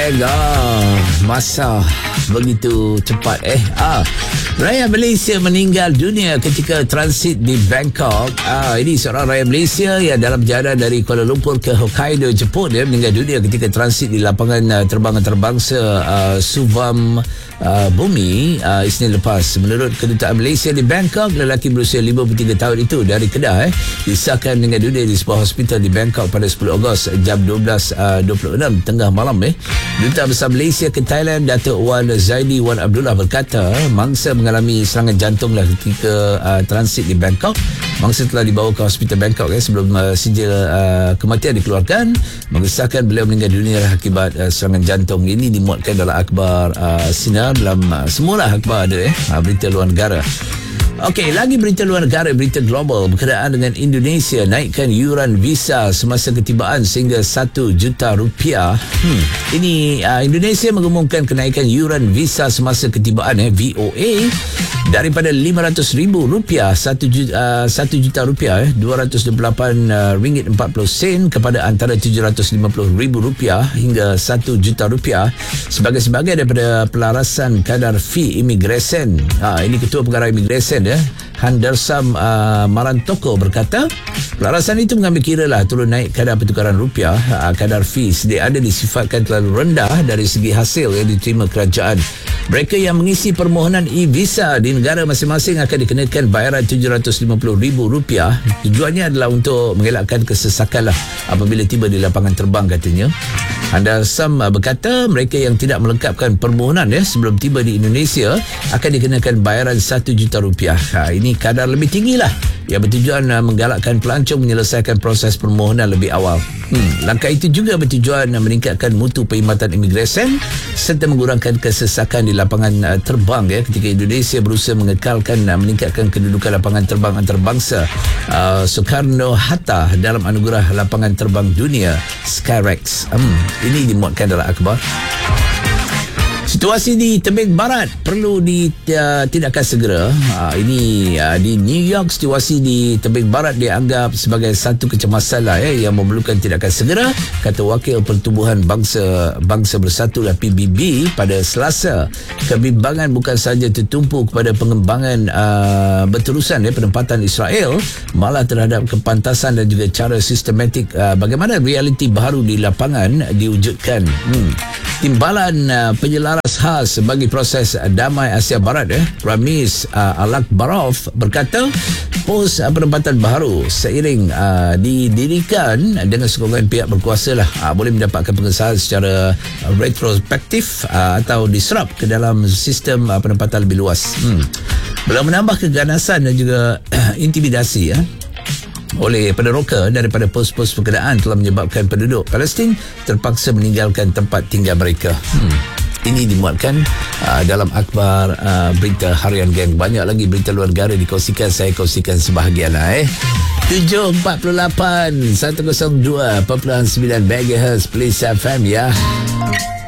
Gang. Masa begitu cepat. Rakyat Malaysia meninggal dunia ketika transit di Bangkok. Ini seorang rakyat Malaysia yang dalam perjalanan dari Kuala Lumpur ke Hokkaido, Jepun. Dia meninggal dunia ketika transit di lapangan terbang antarabangsa Suvam Bumi Isnin lepas. Menurut Kedutaan Malaysia di Bangkok, lelaki berusia 53 tahun itu dari Kedah disahkan meninggal dunia di sebuah hospital di Bangkok pada 10 Ogos jam 12.26 tengah malam. Duta Besar Malaysia ke Thailand, Datuk Wan Zaidi Wan Abdullah berkata mangsa mengalami serangan jantung ketika transit di Bangkok. Mangsa telah dibawa ke hospital Bangkok sebelum sijil kematian dikeluarkan, mengesahkan beliau meninggal dunia akibat serangan jantung. Ini dimuatkan dalam akhbar Sinar, dalam semula akhbar ada berita luar negara. Okey, lagi berita luar negara, berita global berkenaan dengan Indonesia naikkan yuran visa semasa ketibaan sehingga RM1 juta. Ini Indonesia mengumumkan kenaikan yuran visa semasa ketibaan VOA daripada RM500,000 RM1 juta RM228.40 kepada antara RM750,000 hingga RM1 juta sebagai daripada pelarasan kadar fee imigresen. Ini Ketua Pengarah Imigresen Handarsam Marantoko berkata pelarasan itu mengambil kira turun naik kadar pertukaran rupiah. Kadar fee sedia ada disifatkan terlalu rendah dari segi hasil yang diterima kerajaan. Mereka yang mengisi permohonan e-visa di negara masing-masing akan dikenakan bayaran RM750,000. Tujuannya adalah untuk mengelakkan kesesakan apabila tiba di lapangan terbang, katanya. Handarsam berkata mereka yang tidak melengkapkan permohonan sebelum tiba di Indonesia akan dikenakan bayaran RM1 juta. Ini kadar lebih tinggi yang bertujuan menggalakkan pelancong menyelesaikan proses permohonan lebih awal. Langkah itu juga bertujuan meningkatkan mutu perkhidmatan imigresen serta mengurangkan kesesakan di lapangan terbang ketika Indonesia berusaha meningkatkan kedudukan lapangan terbang antarabangsa Soekarno-Hatta dalam anugerah lapangan terbang dunia Skyrex. Ini dimuatkan dalam akhbar. Situasi di Tebing Barat perlu ditindakkan segera. Ini di New York, situasi di Tebing Barat dianggap sebagai satu kecemasan yang memerlukan tindakan segera, kata Wakil Pertubuhan Bangsa Bersatu PBB pada Selasa. Kebimbangan bukan sahaja tertumpu kepada pengembangan berterusan penempatan Israel, malah terhadap kepantasan dan juga cara sistematik bagaimana realiti baru di lapangan diwujudkan. Timbalan penyelaras khas bagi proses damai Asia Barat Ramiz Alakbarov berkata pos penempatan baru seiring didirikan dengan sokongan pihak berkuasa boleh mendapatkan pengesahan secara retrospektif atau diserap ke dalam sistem penempatan lebih luas. Beliau menambah keganasan dan juga intimidasi oleh peneroka daripada pos-pos penkenaan telah menyebabkan penduduk Palestin terpaksa meninggalkan tempat tinggal mereka. Ini dimuatkan dalam akhbar berita harian Gang. Banyak lagi berita luar negara dikongsikan, saya kongsikan sebahagian 748 102.9 MHz Police FM